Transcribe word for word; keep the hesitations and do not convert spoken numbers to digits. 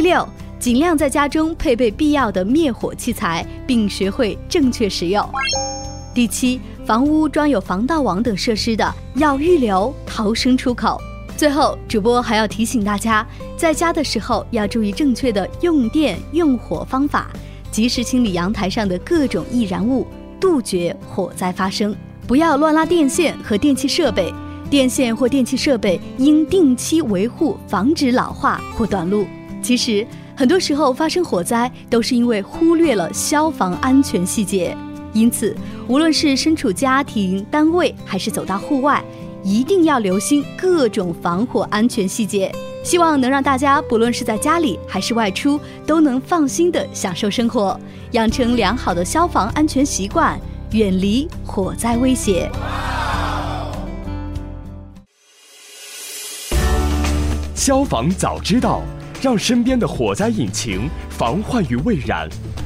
六，尽量在家中配备必要的灭火器材，并学会正确使用。第七，房屋装有防盗网等设施的，要预留逃生出口。最后，主播还要提醒大家，在家的时候要注意正确的用电用火方法，及时清理阳台上的各种易燃物，杜绝火灾发生。不要乱拉电线和电气设备，电线或电气设备应定期维护，防止老化或短路。其实，很多时候发生火灾都是因为忽略了消防安全细节。因此，无论是身处家庭、单位，还是走到户外，一定要留心各种防火安全细节。希望能让大家不论是在家里还是外出，都能放心地享受生活，养成良好的消防安全习惯，远离火灾威胁。 消防早知道，让身边的火灾引擎防患于未然。